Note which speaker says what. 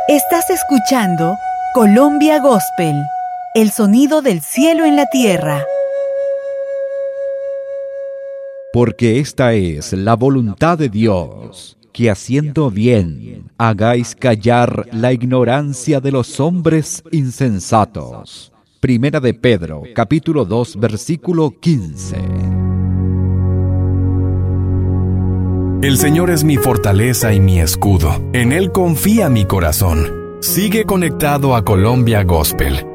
Speaker 1: Estás escuchando Colombia Gospel, el sonido del cielo en la tierra.
Speaker 2: Porque esta es la voluntad de Dios, que haciendo bien hagáis callar la ignorancia de los hombres insensatos. Primera de Pedro, capítulo 2, versículo 15.
Speaker 3: El Señor es mi fortaleza y mi escudo. En Él confía mi corazón. Sigue conectado a Colombia Gospel